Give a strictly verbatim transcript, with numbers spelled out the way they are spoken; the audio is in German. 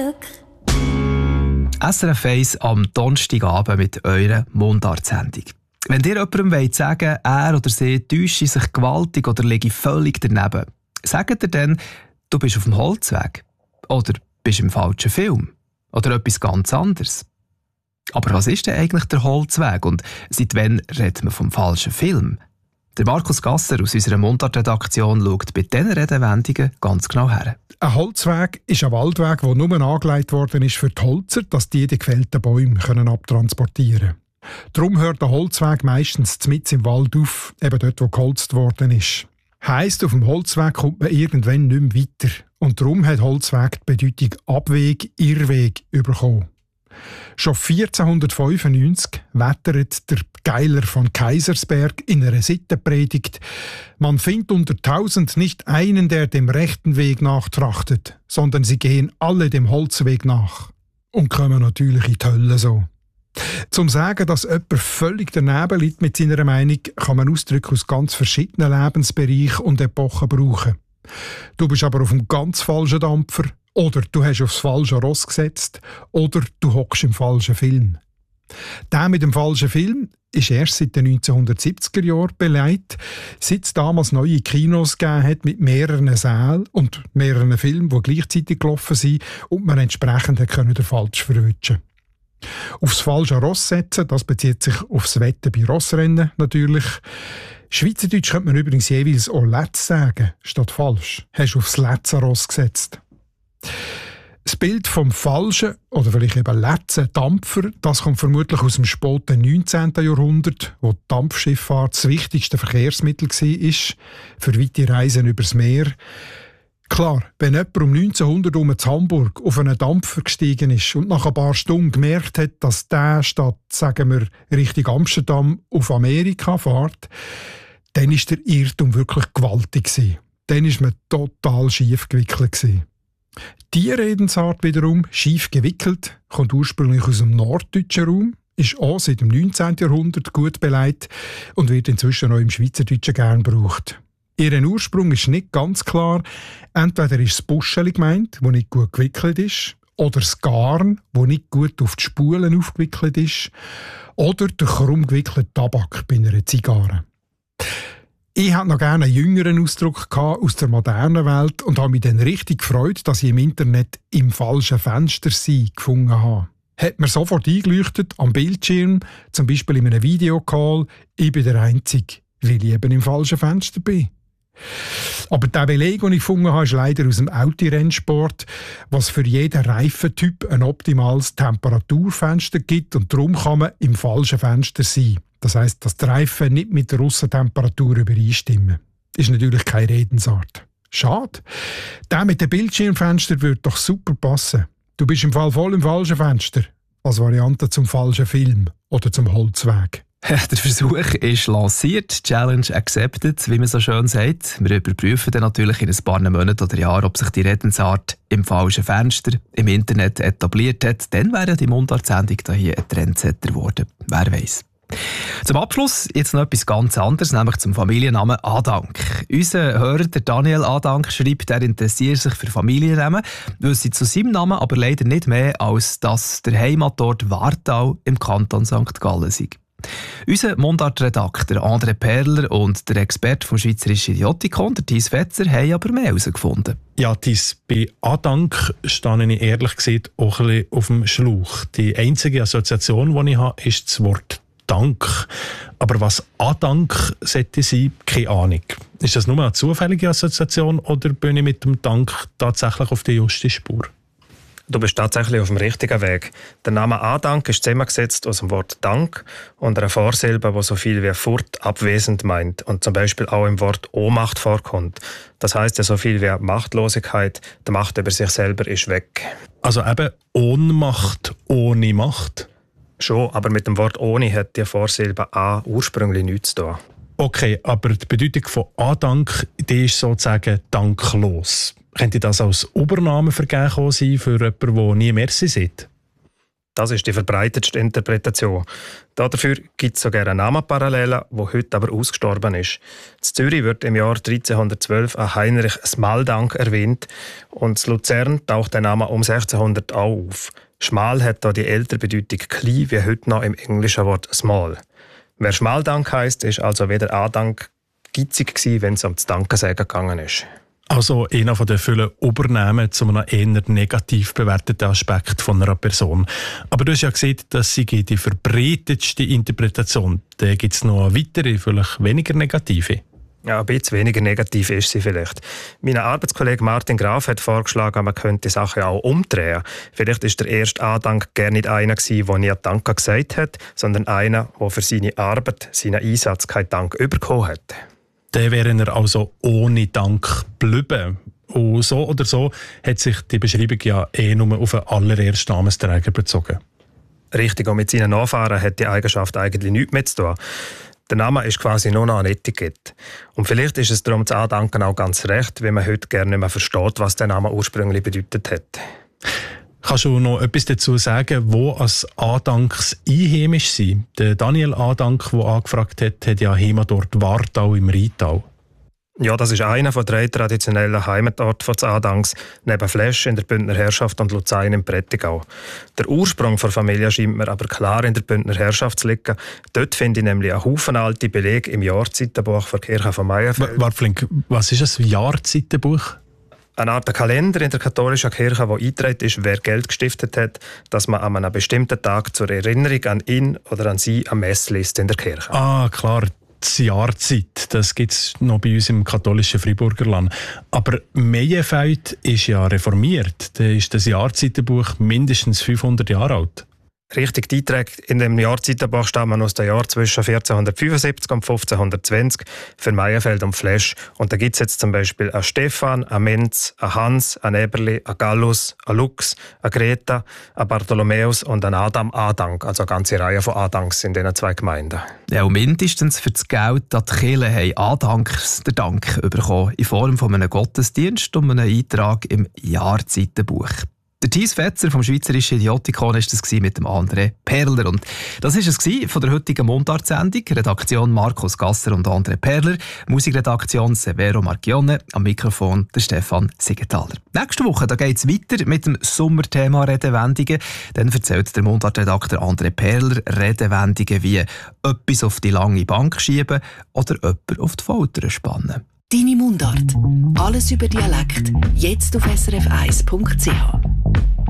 S R F eins am Donnerstagabend mit eurer Mundart-Sendung. Wenn ihr jemandem wollt sagen, er oder sie täusche sich gewaltig oder liege völlig daneben, sagt ihr dann, du bist auf dem Holzweg? Oder bist im falschen Film? Oder etwas ganz anderes? Aber was ist denn eigentlich der Holzweg und seit wann redet man vom falschen Film? Der Markus Gasser aus unserer Mundart-Redaktion schaut bei diesen Redewendungen ganz genau her. Ein Holzweg ist ein Waldweg, der nur angelegt worden ist für die Holzer, dass die die gefällten Bäume können abtransportieren können. Darum hört der Holzweg meistens mitten im Wald auf, eben dort, wo geholzt worden ist. Heisst, auf dem Holzweg kommt man irgendwann nicht mehr weiter. Und darum hat Holzweg die Bedeutung Abweg, Irrweg bekommen. Schon vierzehnhundertfünfundneunzig wettert der Geiler von Kaisersberg in einer Sittenpredigt: Man findet unter tausend nicht einen, der dem rechten Weg nachtrachtet, sondern sie gehen alle dem Holzweg nach. Und kommen natürlich in die Hölle so. Zum sagen, dass jemand völlig daneben liegt mit seiner Meinung, kann man Ausdrücke aus ganz verschiedenen Lebensbereichen und Epochen brauchen. Du bist aber auf einem ganz falschen Dampfer, oder du hast aufs falsche Ross gesetzt, oder du hockst im falschen Film. Der mit dem falschen Film ist erst seit den neunzehnhundertsiebziger Jahren belegt, seit es damals neue Kinos gegeben hat mit mehreren Sälen und mehreren Filmen, die gleichzeitig gelaufen sind und man entsprechend den falsch verwischen. Aufs falsche Ross setzen, das bezieht sich aufs Wetten bei Rossrennen natürlich. Schweizerdeutsch könnte man übrigens jeweils auch «Letz» sagen, statt falsch. Hast du aufs letzte Ross gesetzt. Das Bild vom falschen, oder vielleicht eben letzten Dampfer, das kommt vermutlich aus dem späten neunzehnten Jahrhundert, wo die Dampfschifffahrt das wichtigste Verkehrsmittel war, für weite Reisen übers Meer. Klar, wenn jemand um neunzehnhundert um in Hamburg auf einen Dampfer gestiegen ist und nach ein paar Stunden gemerkt hat, dass der statt, sagen wir, Richtung Amsterdam auf Amerika fährt, dann war der Irrtum wirklich gewaltig gewesen. Dann war man total schief gewickelt gewesen. Die Redensart wiederum, schief gewickelt, kommt ursprünglich aus dem norddeutschen Raum, ist auch seit dem neunzehnten Jahrhundert gut belegt und wird inzwischen auch im Schweizerdeutschen gern gebraucht. Ihren Ursprung ist nicht ganz klar. Entweder ist das Buscheli gemeint, das nicht gut gewickelt ist, oder das Garn, das nicht gut auf die Spulen aufgewickelt ist, oder der krumm gewickelte Tabak bei einer Zigarre. Ich hatte noch gerne einen jüngeren Ausdruck aus der modernen Welt und habe mich dann richtig gefreut, dass ich im Internet «im falschen Fenster sein» gefunden habe. Hat mir sofort eingeleuchtet am Bildschirm, zum Beispiel in einem Videocall, ich bin der Einzige, weil ich eben im falschen Fenster bin. Aber der Beleg, den ich gefunden habe, ist leider aus dem Autorennsport, was für jeden Reifentyp ein optimales Temperaturfenster gibt und darum kann man im falschen Fenster sein. Das heisst, dass die Reifen nicht mit der Aussentemperatur übereinstimmen. Ist natürlich keine Redensart. Schade. Der mit dem Bildschirmfenster würde doch super passen. Du bist im Fall voll im falschen Fenster. Als Variante zum falschen Film oder zum Holzweg. Der Versuch ist lanciert, Challenge accepted, wie man so schön sagt. Wir überprüfen dann natürlich in ein paar Monaten oder Jahren, ob sich die Redensart im falschen Fenster im Internet etabliert hat. Dann wäre die Mundart-Sendung hier ein Trendsetter geworden. Wer weiß. Zum Abschluss jetzt noch etwas ganz anderes, nämlich zum Familiennamen Adank. Unser Hörer, der Daniel Adank, schreibt, er interessiert sich für Familiennamen, wüsste zu seinem Namen aber leider nicht mehr, als dass der Heimatort Wartau im Kanton Sankt Gallen ist. Unser Mundart-Redakteur André Perler und der Experte vom Schweizerischen Idiotikon, der Thies Fetzer, haben aber mehr herausgefunden. Ja, Thies, bei Adank stehe ich ehrlich gesagt auch ein bisschen auf dem Schlauch. Die einzige Assoziation, die ich habe, ist das Wort Dank. Aber was Adank sollte sein, keine Ahnung. Ist das nur eine zufällige Assoziation oder bin ich mit dem Dank tatsächlich auf der justen Spur? Du bist tatsächlich auf dem richtigen Weg. Der Name Adank ist zusammengesetzt aus dem Wort Dank und einer Vorsilbe, die so viel wie fort, abwesend meint und zum Beispiel auch im Wort Ohnmacht vorkommt. Das heisst ja so viel wie Machtlosigkeit, die Macht über sich selber ist weg. Also eben Ohnmacht ohne Macht? Schon, aber mit dem Wort ohne hat die Vorsilbe A ursprünglich nichts zu tun. Okay, aber die Bedeutung von Adank, die ist sozusagen danklos. Könnte das als Übernahme vergeben sein für jemanden, der nie Merci sagt? Das ist die verbreitetste Interpretation. Dafür gibt es sogar eine Namenparallele, die heute aber ausgestorben ist. In Zürich wird im Jahr dreizehnhundertzwölf ein Heinrich Smaldank erwähnt und in Luzern taucht der Name um sechzehnhundert auch auf. Schmal hat da die ältere Bedeutung klein, wie heute noch im englischen Wort small. Wer Schmaldank heisst, ist also weder Andank gitzig gewesen, wenn es um das Dankensagen gegangen ist. Also einer von den vielen Übernahmen zu einem eher negativ bewerteten Aspekt von einer Person. Aber du hast ja gesehen, dass sie die verbreitetste Interpretation. Da gibt es noch eine weitere, vielleicht weniger negative. Ja, ein bisschen weniger negativ ist sie vielleicht. Mein Arbeitskollege Martin Graf hat vorgeschlagen, man könnte die Sache auch umdrehen. Vielleicht ist der erste Andank gar nicht einer gewesen, der nie Danke gesagt hat, sondern einer, der für seine Arbeit, seinen Einsatz keinen Dank bekommen hat. Dann wäre er also ohne Dank geblieben. Und so oder so hat sich die Beschreibung ja eh nur auf den allerersten Namensträger bezogen. Richtig, und mit seinen Nachfahren hat die Eigenschaft eigentlich nichts mehr zu tun. Der Name ist quasi nur noch ein Etikett. Und vielleicht ist es darum zu Andanken auch ganz recht, wenn man heute gerne nicht mehr versteht, was der Name ursprünglich bedeutet hat. Kannst du noch etwas dazu sagen, wo als Adanks einheimisch sind? Der Daniel Adank, der angefragt hat, hat ja Heimat dort Wartau im Rheintal. Ja, das ist einer von drei traditionellen Heimatorten des Adanks, neben Flesch in der Bündner Herrschaft und Luzern im Prättigau. Der Ursprung der Familie scheint mir aber klar in der Bündner Herrschaft zu liegen. Dort finde ich nämlich einen Haufen alte Belege im Jahrzeitenbuch der Kirche von Meierfeld. Warte, Flink, was ist das Jahrzeitenbuch? Eine Art Kalender in der katholischen Kirche, wo eingetragen ist, wer Geld gestiftet hat, dass man an einem bestimmten Tag zur Erinnerung an ihn oder an sie eine Messe liest in der Kirche. Ah, klar. Die Jahrzeit, das gibt es noch bei uns im katholischen Freiburgerland. Aber Meyenfeld ist ja reformiert. Da ist das Jahrzeitenbuch mindestens fünfhundert Jahre alt. Richtig, die Einträge in dem Jahrzeitenbuch stammen aus den Jahren zwischen vierzehnhundertfünfundsiebzig und fünfzehnhundertzwanzig für Meyenfeld und Flesch. Und da gibt es jetzt zum Beispiel einen Stefan, einen Menz, einen Hans, einen Eberli, einen Gallus, einen Lux, einen Greta, einen Bartholomäus und einen Adam Adank. Also eine ganze Reihe von Adanks in diesen zwei Gemeinden. Ja, und mindestens für das Geld an die Kirche haben Adanks den Dank bekommen in Form von einem Gottesdienst und einem Eintrag im Jahrzeitenbuch. Der Thies Fetzer vom Schweizerischen Idiotikon war das mit dem André Perler. Und das war es von der heutigen Mundart-Sendung. Redaktion Markus Gasser und André Perler. Musikredaktion Severo Marchione. Am Mikrofon der Stefan Siegenthaler. Nächste Woche geht es weiter mit dem Sommerthema Redewendungen. Dann erzählt der Mundart-Redakteur André Perler Redewendungen wie etwas auf die lange Bank schieben oder jemand auf die Folter spannen. Deine Mundart. Alles über Dialekt. Jetzt auf s r f eins punkt c h.